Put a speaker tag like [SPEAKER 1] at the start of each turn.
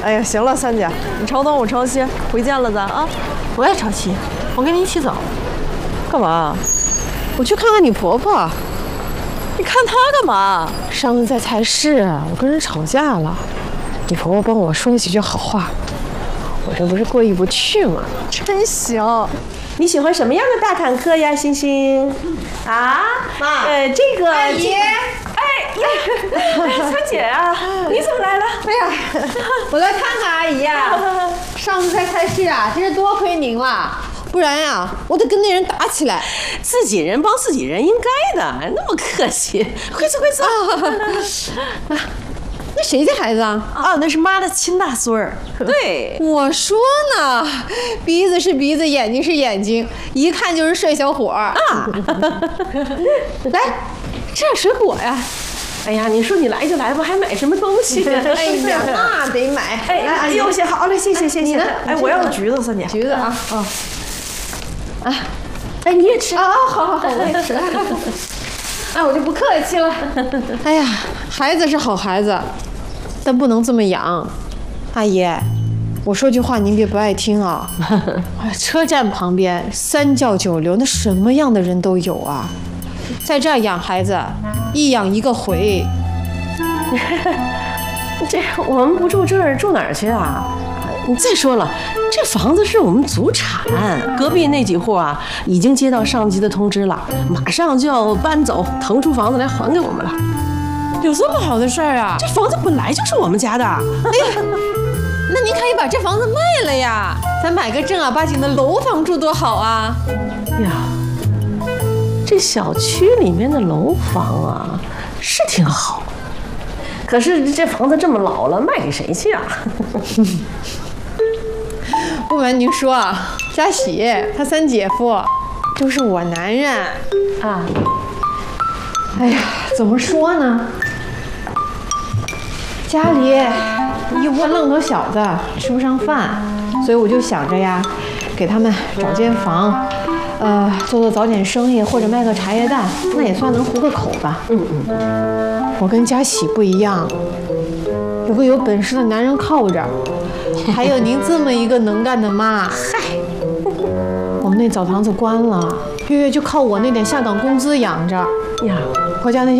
[SPEAKER 1] 哎呀，行了，三姐，你超东，我超西，回见了咱啊。
[SPEAKER 2] 我也超西，我跟你一起走。
[SPEAKER 1] 干嘛？我去看看你婆婆。你看她干嘛？
[SPEAKER 3] 上次在菜市，我跟人吵架了，你婆婆帮我说了几句好话，我这不是过意不去吗？
[SPEAKER 1] 真行。
[SPEAKER 2] 你喜欢什么样的大坦克呀，星星？啊，
[SPEAKER 4] 妈，
[SPEAKER 2] 这个
[SPEAKER 4] 阿姨，
[SPEAKER 2] 三姐啊，你怎么来了？
[SPEAKER 4] 哎呀，我来看看阿姨呀。上次在菜市啊，真是多亏您了，不然呀，我得跟那人打起来。
[SPEAKER 2] 自己人帮自己人，应该的，那么客气。快坐，快坐。
[SPEAKER 4] 那谁家孩子啊？
[SPEAKER 1] 啊，那是妈的亲大孙儿。
[SPEAKER 2] 对，
[SPEAKER 4] 我说呢，鼻子是鼻子，眼睛是眼睛，一看就是帅小伙啊！来，吃点水果呀。
[SPEAKER 2] 哎呀，你说你来就来吧，还买什么东西？
[SPEAKER 4] 哎呀，那得买。
[SPEAKER 2] 哎，
[SPEAKER 4] 来，阿姨，
[SPEAKER 2] 好嘞，谢谢。
[SPEAKER 4] 你呢？
[SPEAKER 1] 哎，我要橘子，三姐。
[SPEAKER 4] 橘子啊。
[SPEAKER 2] 啊，哎，你也吃
[SPEAKER 4] 啊？好，我也吃。哎，我就不客气了。哎呀，孩子是好孩子，但不能这么养。阿姨，我说句话您别不爱听啊。车站旁边三教九流，那什么样的人都有啊。在这儿养孩子，一养一个回。
[SPEAKER 2] 这我们不住这儿，住哪儿去啊？你再说了，这房子是我们祖产，隔壁那几户啊，已经接到上级的通知了，马上就要搬走，腾出房子来还给我们了。
[SPEAKER 4] 有这么好的事儿啊？
[SPEAKER 2] 这房子本来就是我们家的。哎呀，
[SPEAKER 4] 那您可以把这房子卖了呀，咱买个正儿八经的楼房住多好啊！
[SPEAKER 2] 呀，这小区里面的楼房啊，是挺好，可是这房子这么老了，卖给谁去啊？
[SPEAKER 4] 不瞒您说啊，佳喜他三姐夫就是我男人啊。哎呀，怎么说呢？家里一窝愣头小子吃不上饭，所以我就想着呀，给他们找间房，做早点生意或者卖个茶叶蛋，那也算能糊个口吧。我跟佳喜不一样，有个有本事的男人靠着。还有您这么一个能干的妈，嗨，我们那澡堂子关了，月月就靠我那点下岗工资养着呀。婆家那些